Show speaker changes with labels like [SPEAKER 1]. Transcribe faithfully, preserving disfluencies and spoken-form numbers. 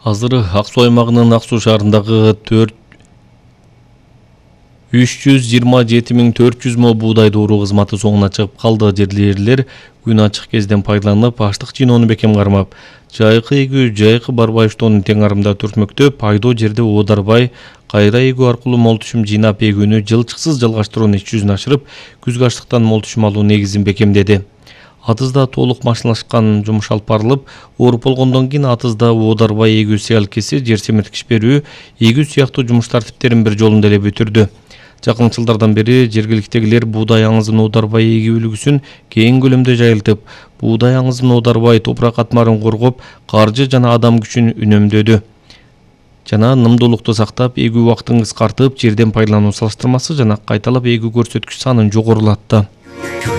[SPEAKER 1] Азыр Ак Суу аймагынын Ак Суу шаарындагы үч жүз жыйырма жети миң төрт жүз мо буудайды уруу кызматы соңуна чыгып калды. Жерлерлер күн ачык кезден пайдаланып, аштык жыйноону бекем кармап, жайкы эгүү, жайкы барбай уштоону тең арымда түртмөктөп, пайдоо жерде оодарбай кайра эгүү аркылуу мол түшүм жыйнап, эгүүнү жылчыксыз жалгаштыруунун иш жүзүн ашырып, күзгү аштыктан мол түшүм алуу негизин бекемдеди. Атызда толук машиналашкан жумуш алып барылып, ооруп болгондон кийин атызда оодарбай эгүү сыялкеси, жер семирткич берүү, эгүү сыяктуу жумуш тартиптерин бир жолунда эле бүтүрдү. Жакын жылдардан бери жергиликтегилер буудай аңызын оодарбай эгүү үлгүсүн кең көлөмдө жайылтып, буудай аңызын оодарбай топурак катмарын коргоп, каржы жана адам күчүн үнөмдөдү жана нымдуулукту сактап, эгүү убактын кыскартып, жерден пайдалануу салыштырмасы жана кайталап эгүү көрсөткүч санын жогорулатты.